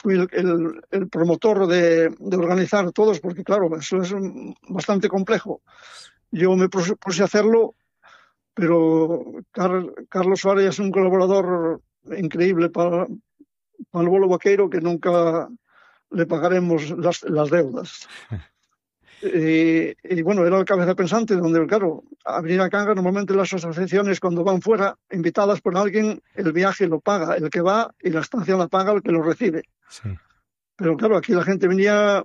fui el promotor de organizar todos, porque claro, eso es bastante complejo. Yo me puse a hacerlo, pero Carlos Suárez es un colaborador increíble para el bolo vaqueiro, que nunca le pagaremos las deudas. Y bueno, era el cabeza pensante, donde, claro, a venir a Cangas, normalmente las asociaciones cuando van fuera, invitadas por alguien, el viaje lo paga el que va y la estancia la paga el que lo recibe. Sí. Pero claro, aquí la gente venía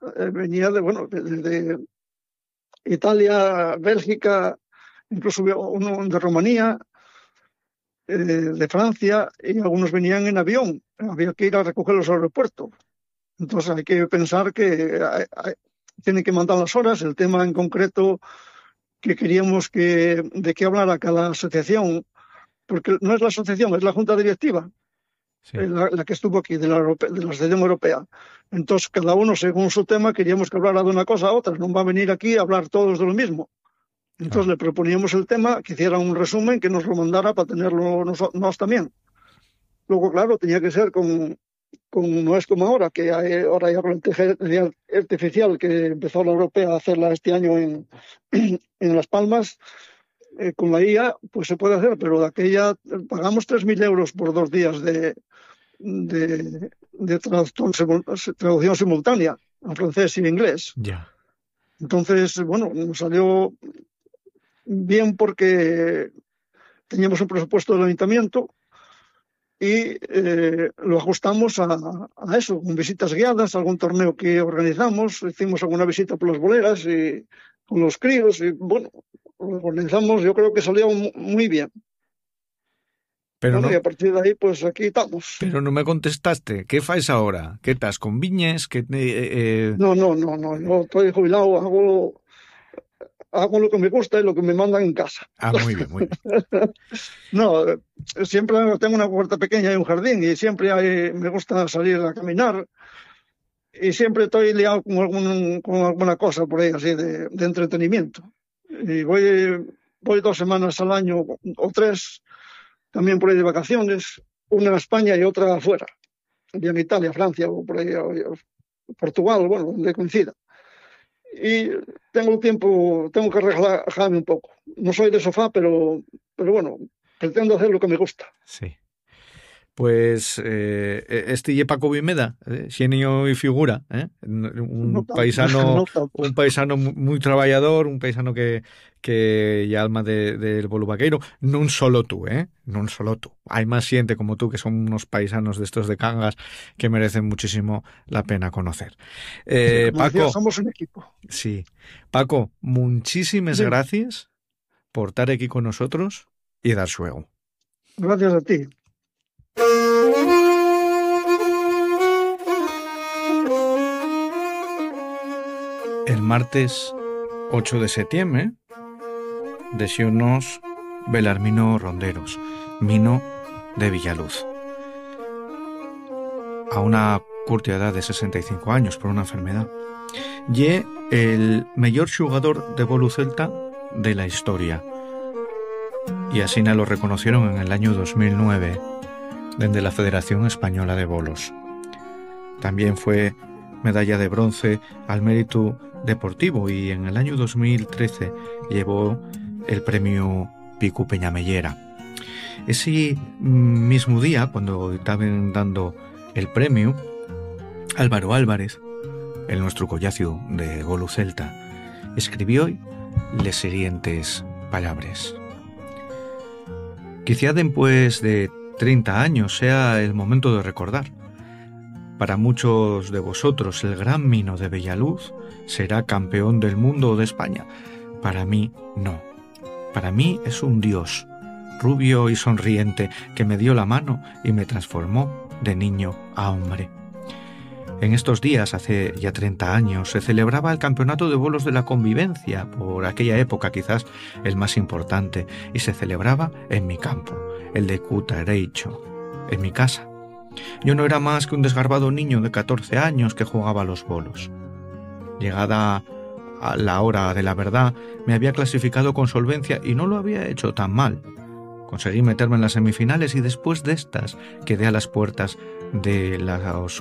de Italia, Bélgica, incluso uno de Rumanía, de Francia, y algunos venían en avión. Había que ir a recogerlos al aeropuerto. Entonces hay que pensar que tienen que mandar las horas. El tema en concreto que queríamos de qué hablara cada asociación, porque no es la asociación, es la junta directiva, sí. la que estuvo aquí, de la Asociación Europea. Entonces cada uno, según su tema, queríamos que hablara de una cosa a otra. No va a venir aquí a hablar todos de lo mismo. Entonces le proponíamos el tema, que hiciera un resumen, que nos lo mandara para tenerlo nosotros también. Luego, claro, tenía que ser no es como ahora, que ahora hay inteligencia artificial, que empezó la Europea a hacerla este año en Las Palmas. Con la IA, pues se puede hacer, pero de aquella pagamos 3.000 euros por 2 días de traducción simultánea en francés y en inglés. Ya. Entonces, bueno, nos salió bien porque teníamos un presupuesto del ayuntamiento y lo ajustamos a eso, con visitas guiadas, algún torneo que organizamos, hicimos alguna visita por las boleras y con los críos, y bueno, lo organizamos, yo creo que salió muy bien. Pero bueno, no, y a partir de ahí, pues aquí estamos. Pero no me contestaste. ¿Qué fais ahora? ¿Qué estás con viñes? No, yo estoy jubilado, hago lo que me gusta y lo que me mandan en casa. Ah, muy bien, muy bien. No, siempre tengo una huerta pequeña y un jardín, y siempre me gusta salir a caminar, y siempre estoy liado con alguna cosa por ahí, así de entretenimiento. Y voy 2 semanas al año o 3, también por ahí de vacaciones, una a España y otra afuera, bien Italia, Francia o por ahí, o Portugal, bueno, donde coincida. Y tengo que relajarme un poco. No soy de sofá, pero bueno, pretendo hacer lo que me gusta. Sí. Pues este ye Paco Vimeda, xenio y figura, un paisano muy trabajador, un paisano que y alma del bolo vaqueiro, non solo tú, non solo tú. Hay más gente como tú que son unos paisanos de estos de Cangas que merecen muchísimo la pena conocer. Paco, somos un equipo. Sí. Paco, muchísimas gracias por estar aquí con nosotros y dar suego. Gracias a ti. El martes 8 de septiembre deseónos Belarmino Ronderos, Mino de Villaluz. A una corta edad de 65 años por una enfermedad. Y el mejor jugador de bolo celta de la historia. Y así lo reconocieron en el año 2009 desde la Federación Española de Bolos. También fue medalla de bronce al mérito deportivo y en el año 2013 llevó el premio Picu Peñamellera. Ese mismo día, cuando estaban dando el premio, Álvaro Álvarez, el nuestro collacio de bolo celta, escribió las siguientes palabras. Quizá después de 30 años sea el momento de recordar. Para muchos de vosotros el gran Mino de Villaluz será campeón del mundo o de España. Para mí no. Para mí es un dios, rubio y sonriente, que me dio la mano y me transformó de niño a hombre. En estos días, hace ya 30 años, se celebraba el Campeonato de Bolos de la Convivencia, por aquella época quizás el más importante, y se celebraba en mi campo, el de Cutareicho, en mi casa. Yo no era más que un desgarbado niño de 14 años que jugaba a los bolos. Llegada a la hora de la verdad, me había clasificado con solvencia y no lo había hecho tan mal. Conseguí meterme en las semifinales y después de estas quedé a las puertas de la